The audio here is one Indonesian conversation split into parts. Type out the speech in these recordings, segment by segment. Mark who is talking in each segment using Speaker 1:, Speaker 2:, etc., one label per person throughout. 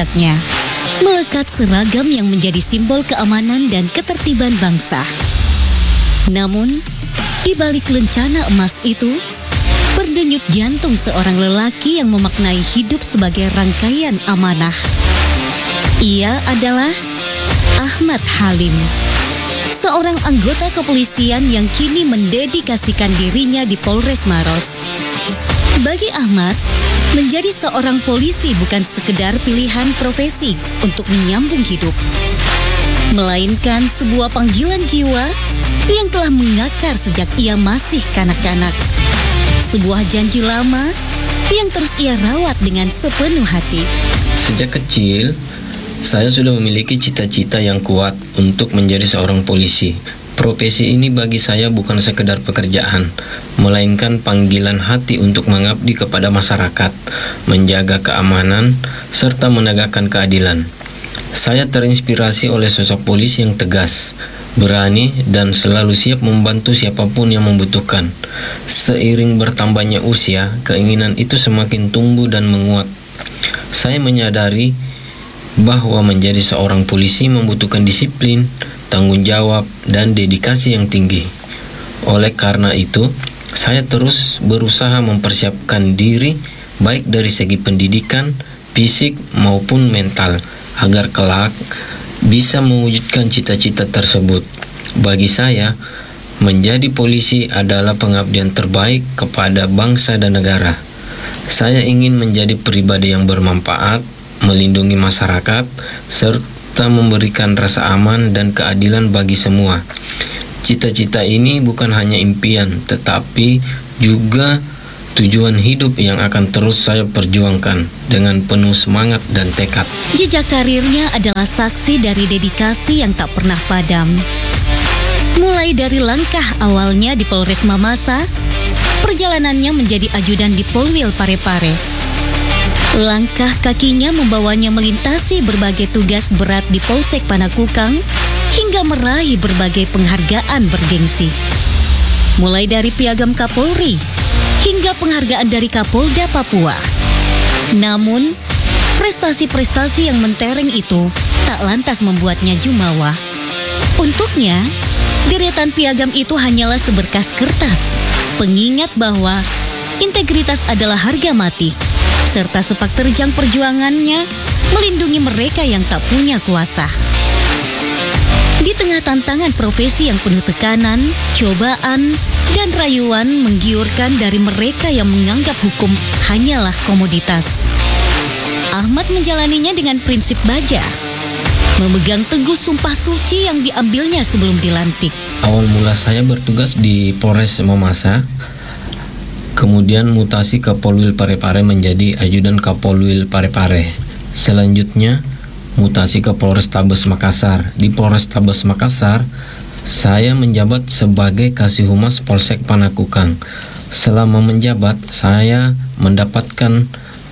Speaker 1: pundaknya melekat seragam yang menjadi simbol keamanan dan ketertiban bangsa. Namun, di balik lencana emas itu, berdenyut jantung seorang lelaki yang memaknai hidup sebagai rangkaian amanah. Ia adalah Ahmad Halim, seorang anggota kepolisian yang kini mendedikasikan dirinya di Polres Maros. Bagi Ahmad, menjadi seorang polisi bukan sekedar pilihan profesi untuk menyambung hidup, melainkan sebuah panggilan jiwa yang telah mengakar sejak ia masih kanak-kanak. Sebuah janji lama yang terus ia rawat dengan sepenuh hati.
Speaker 2: Sejak kecil, saya sudah memiliki cita-cita yang kuat untuk menjadi seorang polisi. Profesi ini bagi saya bukan sekedar pekerjaan, melainkan panggilan hati untuk mengabdi kepada masyarakat, menjaga keamanan, serta menegakkan keadilan. Saya terinspirasi oleh sosok polisi yang tegas, berani, dan selalu siap membantu siapapun yang membutuhkan. Seiring bertambahnya usia, keinginan itu semakin tumbuh dan menguat. Saya menyadari bahwa menjadi seorang polisi membutuhkan disiplin, tanggung jawab, dan dedikasi yang tinggi. Oleh karena itu, saya terus berusaha mempersiapkan diri baik dari segi pendidikan, fisik, maupun mental agar kelak bisa mewujudkan cita-cita tersebut. Bagi saya, menjadi polisi adalah pengabdian terbaik kepada bangsa dan negara. Saya ingin menjadi pribadi yang bermanfaat, melindungi masyarakat, serta memberikan rasa aman dan keadilan bagi semua. Cita-cita ini bukan hanya impian, tetapi juga tujuan hidup yang akan terus saya perjuangkan dengan penuh semangat dan tekad.
Speaker 1: Jejak karirnya adalah saksi dari dedikasi yang tak pernah padam. Mulai dari langkah awalnya di Polres Mamasa, perjalanannya menjadi ajudan di Polwil Parepare. Langkah kakinya membawanya melintasi berbagai tugas berat di Polsek Panakukang hingga meraih berbagai penghargaan bergengsi. Mulai dari Piagam Kapolri hingga penghargaan dari Kapolda Papua. Namun, prestasi-prestasi yang mentereng itu tak lantas membuatnya jumawa. Untuknya, deretan piagam itu hanyalah seberkas kertas, pengingat bahwa integritas adalah harga mati, serta sepak terjang perjuangannya melindungi mereka yang tak punya kuasa. Di tengah tantangan profesi yang penuh tekanan, cobaan, dan rayuan menggiurkan dari mereka yang menganggap hukum hanyalah komoditas, Ahmad menjalaninya dengan prinsip baja, memegang teguh sumpah suci yang diambilnya sebelum dilantik.
Speaker 2: Awal mula saya bertugas di Polres Mamasa, kemudian mutasi ke Polwil Parepare menjadi ajudan Kapolwil Parepare. Selanjutnya, mutasi ke Polrestabes Makassar. Di Polrestabes Makassar, saya menjabat sebagai Kasihumas Polsek Panakukang. Selama menjabat, saya mendapatkan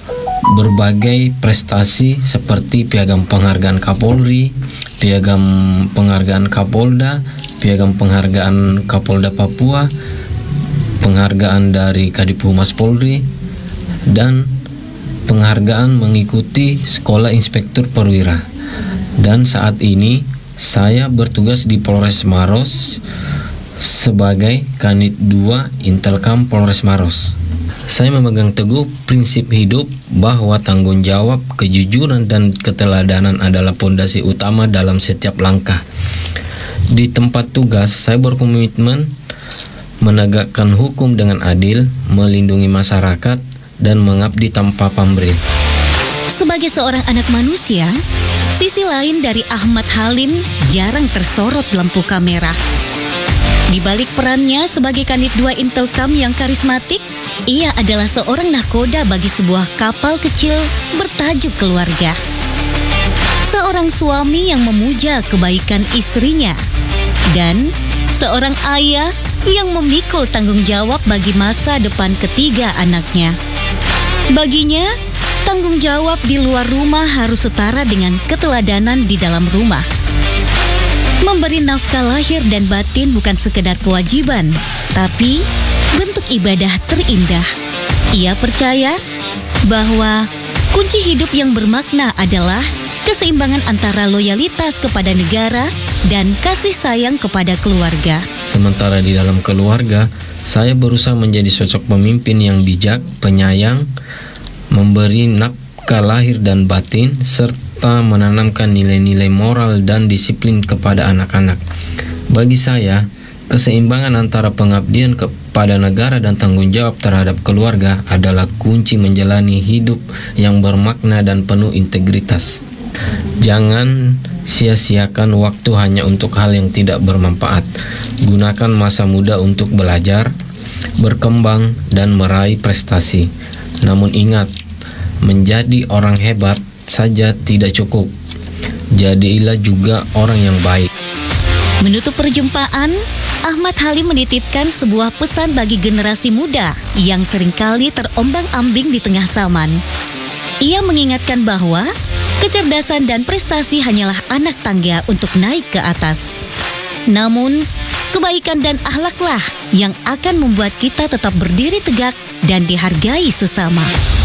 Speaker 2: berbagai prestasi seperti Piagam Penghargaan Kapolri, Piagam Penghargaan Kapolda, Piagam Penghargaan Kapolda Papua, penghargaan dari Kadip Humas Polri, dan penghargaan mengikuti Sekolah Inspektur Perwira. Dan saat ini saya bertugas di Polres Maros sebagai Kanit 2 Intelkam Polres Maros. Saya memegang teguh prinsip hidup bahwa tanggung jawab, kejujuran, dan keteladanan adalah pondasi utama dalam setiap langkah. Di tempat tugas, saya berkomitmen menegakkan hukum dengan adil, melindungi masyarakat, dan mengabdi tanpa pamrih.
Speaker 1: Sebagai seorang anak manusia, sisi lain dari Ahmad Halim jarang tersorot lampu kamera. Di balik perannya sebagai Kanit 2 Intelkam yang karismatik, ia adalah seorang nahkoda bagi sebuah kapal kecil bertajuk keluarga. Seorang suami yang memuja kebaikan istrinya, dan seorang ayah yang memikul tanggung jawab bagi masa depan ketiga anaknya. Baginya, tanggung jawab di luar rumah harus setara dengan keteladanan di dalam rumah. Memberi nafkah lahir dan batin bukan sekedar kewajiban, tapi bentuk ibadah terindah. Ia percaya bahwa Kunci hidup yang bermakna adalah keseimbangan antara loyalitas kepada negara dan kasih sayang kepada keluarga.
Speaker 2: Sementara di dalam keluarga, saya berusaha menjadi sosok pemimpin yang bijak, penyayang, memberi nafkah lahir dan batin, serta menanamkan nilai-nilai moral dan disiplin kepada anak-anak. Bagi saya, keseimbangan antara pengabdian kepada negara dan tanggung jawab terhadap keluarga adalah kunci menjalani hidup yang bermakna dan penuh integritas. Jangan sia-siakan waktu hanya untuk hal yang tidak bermanfaat. Gunakan masa muda untuk belajar, berkembang, dan meraih prestasi. Namun ingat, menjadi orang hebat saja tidak cukup. Jadilah juga orang yang baik.
Speaker 1: Menutup perjumpaan, Ahmad Halim menitipkan sebuah pesan bagi generasi muda yang seringkali terombang-ambing di tengah zaman. Ia mengingatkan bahwa kecerdasan dan prestasi hanyalah anak tangga untuk naik ke atas. Namun, kebaikan dan akhlaklah yang akan membuat kita tetap berdiri tegak dan dihargai sesama.